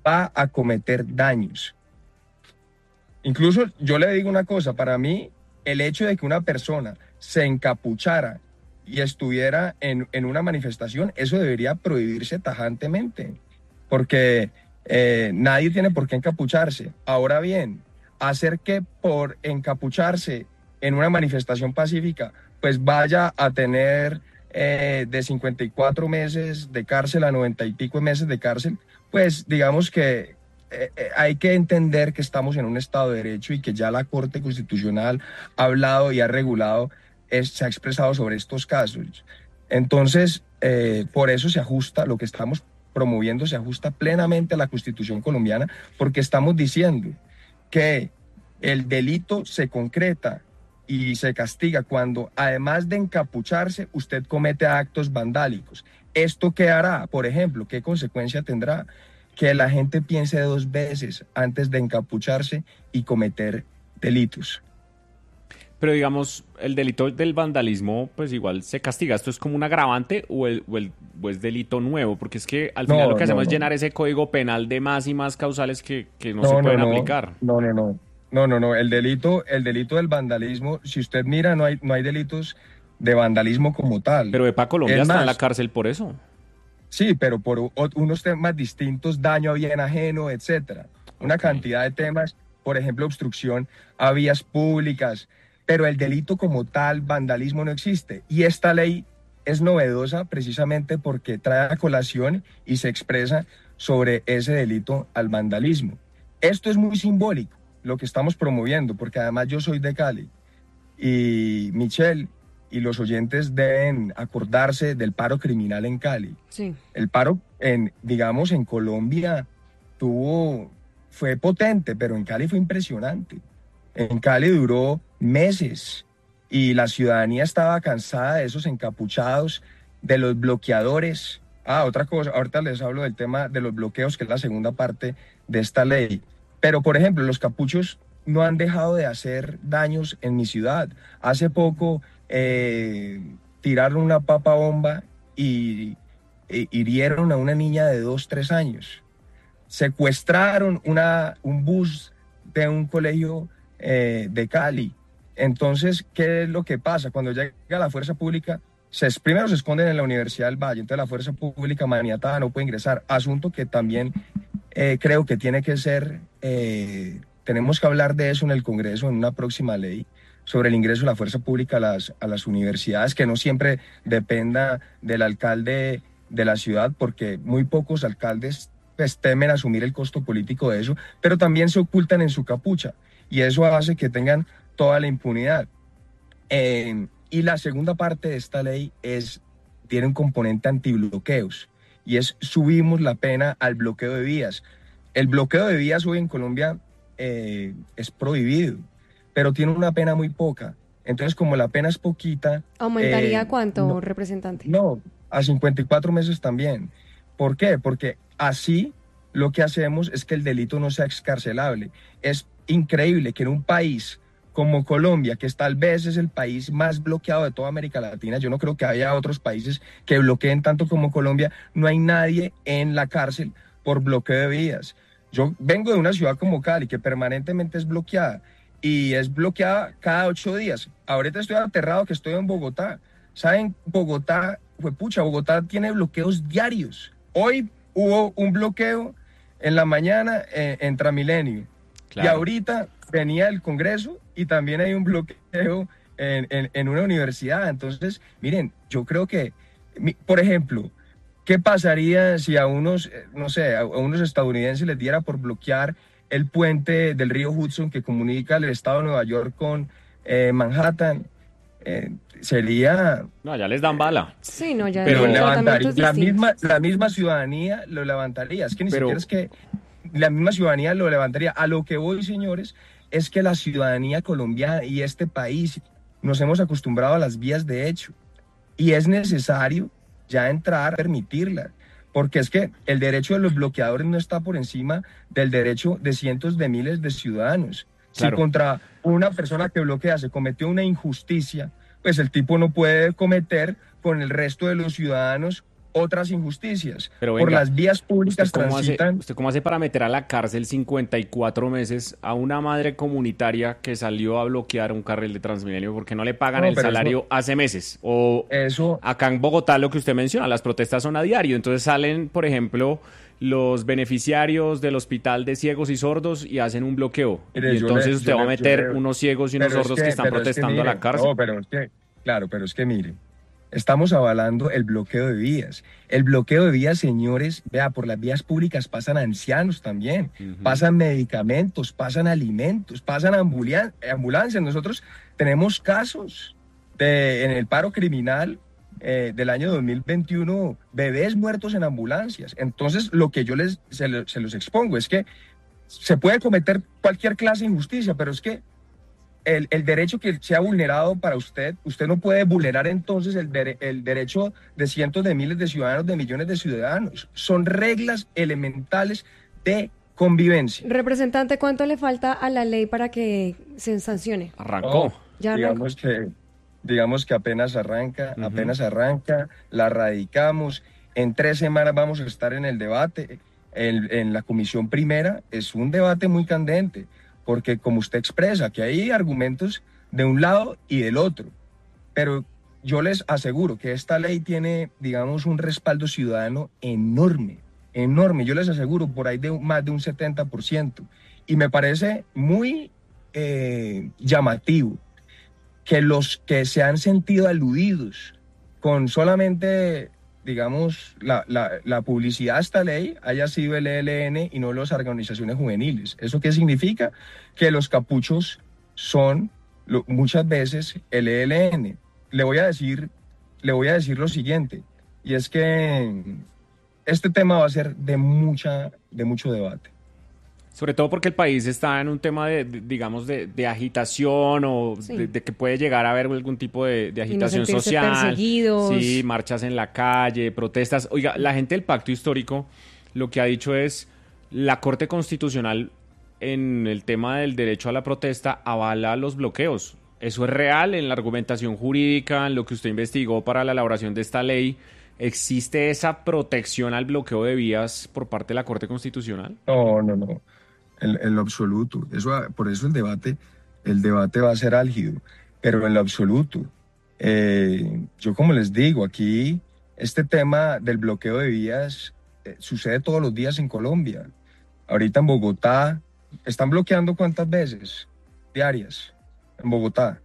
va a cometer daños. Incluso yo le digo una cosa, para mí el hecho de que una persona se encapuchara y estuviera en una manifestación, eso debería prohibirse tajantemente, porque nadie tiene por qué encapucharse. Ahora bien, hacer que por encapucharse en una manifestación pacífica, pues vaya a tener de 54 meses de cárcel a 90 y pico meses de cárcel, pues digamos que hay que entender que estamos en un Estado de Derecho y que ya la Corte Constitucional ha hablado y ha regulado, se ha expresado sobre estos casos. Entonces, por eso se ajusta, lo que estamos promoviendo se ajusta plenamente a la Constitución colombiana, porque estamos diciendo que el delito se concreta y se castiga cuando, además de encapucharse, usted comete actos vandálicos. ¿Esto qué hará? Por ejemplo, ¿qué consecuencia tendrá? Que la gente piense dos veces antes de encapucharse y cometer delitos. Pero digamos, el delito del vandalismo, pues igual se castiga. ¿Esto es como un agravante o es delito nuevo? Porque es que al final lo que hacemos es llenar ese código penal de más y más causales que no se pueden aplicar. No. El delito del vandalismo, si usted mira, no hay delitos de vandalismo como tal. Pero EPA Colombia está en la cárcel por eso. Sí, pero por unos temas distintos, daño a bien ajeno, etcétera. Una cantidad de temas, por ejemplo, obstrucción a vías públicas, pero el delito como tal, vandalismo, no existe. Y esta ley es novedosa precisamente porque trae a colación y se expresa sobre ese delito al vandalismo. Esto es muy simbólico, lo que estamos promoviendo, porque además yo soy de Cali y Michelle y los oyentes deben acordarse del paro criminal en Cali. Sí. El paro, digamos, en Colombia fue potente, pero en Cali fue impresionante. En Cali duró meses y la ciudadanía estaba cansada de esos encapuchados, de los bloqueadores. Otra cosa, ahorita les hablo del tema de los bloqueos, que es la segunda parte de esta ley. Pero, por ejemplo, los capuchos no han dejado de hacer daños en mi ciudad. Hace poco tiraron una papa bomba y hirieron a una niña de 2, 3 años. Secuestraron un bus de un colegio de Cali. Entonces, ¿qué es lo que pasa? Cuando llega la fuerza pública, primero se esconden en la Universidad del Valle, entonces la fuerza pública maniatada no puede ingresar. Asunto que también creo que tiene que ser, tenemos que hablar de eso en el Congreso, en una próxima ley, sobre el ingreso de la fuerza pública a las universidades, que no siempre dependa del alcalde de la ciudad, porque muy pocos alcaldes pues temen asumir el costo político de eso, pero también se ocultan en su capucha, y eso hace que tengan toda la impunidad. Y la segunda parte de esta ley tiene un componente antibloqueos, y subimos la pena al bloqueo de vías. El bloqueo de vías hoy en Colombia es prohibido, pero tiene una pena muy poca. Entonces, como la pena es poquita... ¿Aumentaría cuánto, representante? No, a 54 meses también. ¿Por qué? Porque así lo que hacemos es que el delito no sea excarcelable. Es increíble que en un país como Colombia, que tal vez es el país más bloqueado de toda América Latina, yo no creo que haya otros países que bloqueen tanto como Colombia, no hay nadie en la cárcel por bloqueo de vías. Yo vengo de una ciudad como Cali, que permanentemente es bloqueada, y es bloqueada cada 8 días. Ahorita estoy aterrado que estoy en Bogotá. ¿Saben? Bogotá tiene bloqueos diarios. Hoy hubo un bloqueo en la mañana en Transmilenio. Claro. Y ahorita venía el Congreso y también hay un bloqueo en una universidad. Entonces, miren, yo creo que, por ejemplo, ¿qué pasaría si a unos estadounidenses les diera por bloquear el puente del río Hudson que comunica el estado de Nueva York con Manhattan? Sería... No, ya les dan bala. Sí, no, ya. Pero la misma ciudadanía lo levantaría. Es que ni siquiera es que la misma ciudadanía lo levantaría. A lo que voy, señores, es que la ciudadanía colombiana y este país nos hemos acostumbrado a las vías de hecho. Y es necesario ya entrar a permitirlas. Porque es que el derecho de los bloqueadores no está por encima del derecho de cientos de miles de ciudadanos. Claro. Si contra una persona que bloquea se cometió una injusticia, pues el tipo no puede cometer con el resto de los ciudadanos otras injusticias. Pero venga, por las vías públicas transitan... ¿Usted cómo hace para meter a la cárcel 54 meses a una madre comunitaria que salió a bloquear un carril de Transmilenio porque no le pagan el salario hace meses? O acá en Bogotá, lo que usted menciona, las protestas son a diario. Entonces salen, por ejemplo, los beneficiarios del hospital de ciegos y sordos y hacen un bloqueo. Mire, y entonces usted va a meter unos ciegos y unos sordos que están protestando a la cárcel. No, pero es que mire, estamos avalando el bloqueo de vías. El bloqueo de vías, señores, vea, por las vías públicas pasan ancianos también, pasan medicamentos, pasan alimentos, pasan ambulancias. Nosotros tenemos casos en el paro criminal del año 2021, bebés muertos en ambulancias. Entonces, lo que yo se los expongo es que se puede cometer cualquier clase de injusticia, pero es que el derecho que sea vulnerado para usted no puede vulnerar entonces el derecho de cientos de miles de ciudadanos, de millones de ciudadanos. Son reglas elementales de convivencia. Representante, ¿cuánto le falta a la ley para que se sancione? Arrancó. Ya arrancó. Digamos que apenas arranca, la radicamos. En 3 semanas vamos a estar en el debate. En la comisión primera es un debate muy candente, porque como usted expresa, que hay argumentos de un lado y del otro. Pero yo les aseguro que esta ley tiene, digamos, un respaldo ciudadano enorme. Yo les aseguro, por ahí de más de un 70%. Y me parece muy llamativo que los que se han sentido aludidos con solamente, digamos, la publicidad de esta ley haya sido el ELN y no las organizaciones juveniles. ¿Eso qué significa? Que los capuchos son muchas veces el ELN. Le voy a decir lo siguiente, y es que este tema va a ser de mucho debate. Sobre todo porque el país está en un tema de agitación o sí, de que puede llegar a haber algún tipo de agitación social. Perseguidos. Sí, marchas en la calle, protestas. Oiga, la gente del Pacto Histórico lo que ha dicho es la Corte Constitucional en el tema del derecho a la protesta avala los bloqueos. ¿Eso es real en la argumentación jurídica, en lo que usted investigó para la elaboración de esta ley? ¿Existe esa protección al bloqueo de vías por parte de la Corte Constitucional? No. En lo absoluto. Por eso el debate va a ser álgido, pero en lo absoluto. Yo, como les digo, aquí este tema del bloqueo de vías sucede todos los días en Colombia. Ahorita en Bogotá, ¿están bloqueando cuántas veces diarias en Bogotá?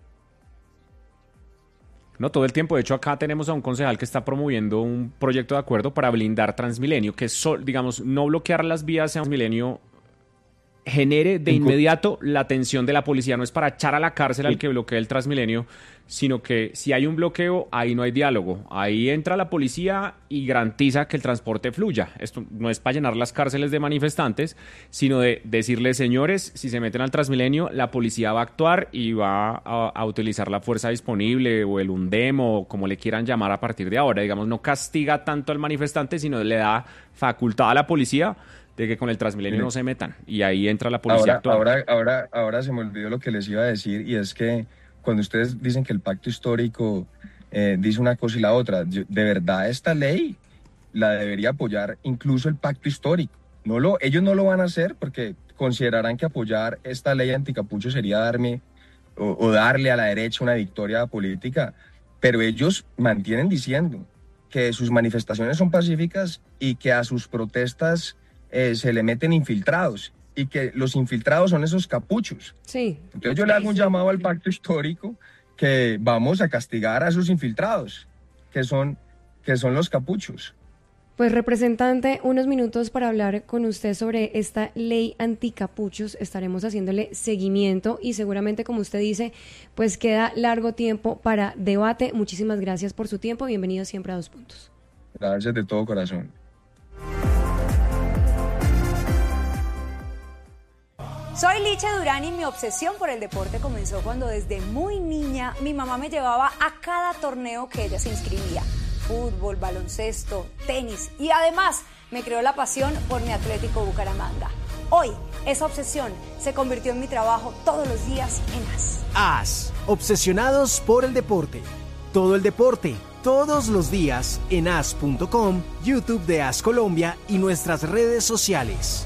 No, todo el tiempo. De hecho, acá tenemos a un concejal que está promoviendo un proyecto de acuerdo para blindar Transmilenio, que es, digamos, no bloquear las vías en Transmilenio genere de inmediato la atención de la policía. No es para echar a la cárcel al que bloquee el Transmilenio, sino que si hay un bloqueo, ahí no hay diálogo. Ahí entra la policía y garantiza que el transporte fluya. Esto no es para llenar las cárceles de manifestantes, sino de decirles, señores, si se meten al Transmilenio, la policía va a actuar y va a utilizar la fuerza disponible o el UNDEM o como le quieran llamar a partir de ahora. Digamos, no castiga tanto al manifestante, sino le da facultad a la policía de que con el Transmilenio no se metan, y ahí entra la policía. Ahora se me olvidó lo que les iba a decir, y es que cuando ustedes dicen que el Pacto Histórico dice una cosa y la otra, de verdad esta ley la debería apoyar incluso el Pacto Histórico. Ellos no lo van a hacer porque considerarán que apoyar esta ley anticapucho sería darle a la derecha una victoria política, pero ellos mantienen diciendo que sus manifestaciones son pacíficas y que a sus protestas se le meten infiltrados, y que los infiltrados son esos capuchos. Sí. Entonces yo le hago un llamado al Pacto Histórico que vamos a castigar a esos infiltrados, que son los capuchos. Pues, representante, unos minutos para hablar con usted sobre esta ley anticapuchos. Estaremos haciéndole seguimiento y seguramente, como usted dice, pues queda largo tiempo para debate. Muchísimas gracias por su tiempo. Bienvenido siempre a 2 Puntos. Gracias de todo corazón. Soy Licha Durán y mi obsesión por el deporte comenzó cuando desde muy niña mi mamá me llevaba a cada torneo que ella se inscribía. Fútbol, baloncesto, tenis y además me creó la pasión por mi Atlético Bucaramanga. Hoy esa obsesión se convirtió en mi trabajo todos los días en AS. AS, obsesionados por el deporte. Todo el deporte, todos los días en as.com, YouTube de As Colombia y nuestras redes sociales.